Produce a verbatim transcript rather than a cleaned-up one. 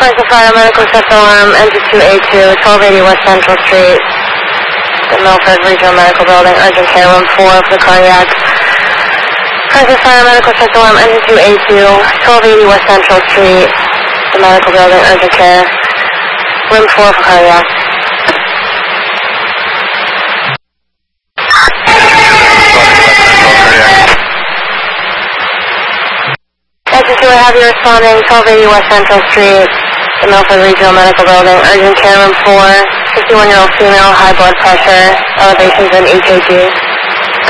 Franklin Fire Medical Set Alarm, Engine two A two, twelve eighty West Central Street, the Milford Regional Medical Building, urgent care, room four for cardiac. Franklin Fire Medical Set Alarm, Engine two A two, twelve eighty West Central Street, the medical building, urgent care, room four for cardiac. Engine two, I have you responding, twelve eighty West Central Street, the Milford Regional Medical Building, urgent care, room four, fifty-one-year-old female, high blood pressure, elevations in E K G.